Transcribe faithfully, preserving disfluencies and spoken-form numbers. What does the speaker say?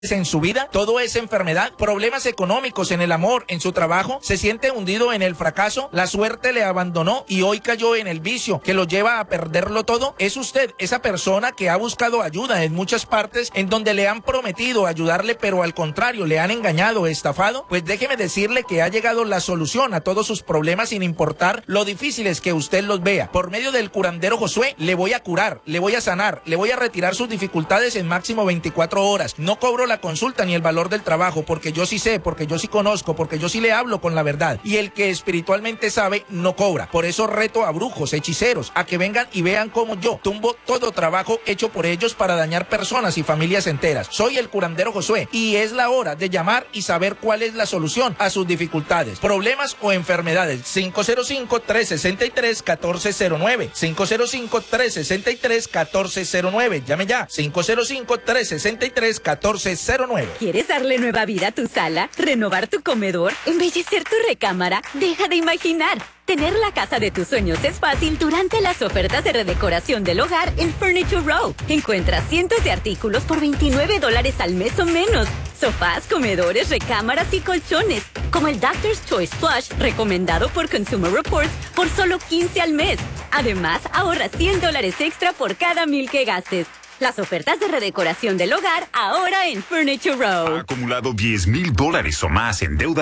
en su vida, todo es enfermedad, problemas económicos, en el amor, en su trabajo, se siente hundido en el fracaso, la suerte le abandonó y hoy cayó en el vicio que lo lleva a perderlo todo. Es usted esa persona que ha buscado ayuda en muchas partes en donde le han prometido ayudarle, pero al contrario le han engañado, estafado. Pues déjeme decirle que ha llegado la solución a todos sus problemas, sin importar lo difíciles que usted los vea. Por medio del curandero Josué le voy a curar, le voy a sanar, le voy a retirar sus dificultades en máximo veinticuatro horas. No cobro la consulta ni el valor del trabajo, porque yo sí sé, porque yo sí conozco, porque yo sí le hablo con la verdad, y el que espiritualmente sabe no cobra. Por eso reto a brujos, hechiceros, a que vengan y vean cómo yo tumbo todo trabajo hecho por ellos para dañar personas y familias enteras. Soy el curandero Josué y es la hora de llamar y saber cuál es la solución a sus dificultades, problemas o enfermedades. Cinco cero cinco, tres seis tres, uno cuatro cero nueve, cinco cero cinco, tres seis tres, uno cuatro cero nueve. Llame ya, cinco cero cinco, tres seis tres, uno cuatro cero nueve. ¿Quieres darle nueva vida a tu sala? ¿Renovar tu comedor? ¿Embellecer tu recámara? Deja de imaginar. Tener la casa de tus sueños es fácil durante las ofertas de redecoración del hogar en Furniture Row. Encuentra cientos de artículos por veintinueve dólares al mes o menos. Sofás, comedores, recámaras y colchones, como el Doctor's Choice Plush, recomendado por Consumer Reports, por solo quince al mes. Además, ahorra cien dólares extra por cada mil que gastes. Las ofertas de redecoración del hogar ahora en Furniture Row. Ha acumulado diez mil dólares o más en deuda